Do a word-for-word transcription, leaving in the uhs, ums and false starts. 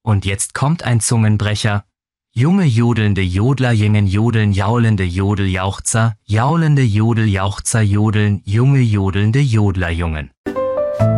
Und jetzt kommt ein Zungenbrecher. Junge jodelnde Jodler jingen jodeln jaulende Jodeljauchzer, jaulende Jodeljauchzer jodeln, junge jodelnde Jodlerjungen.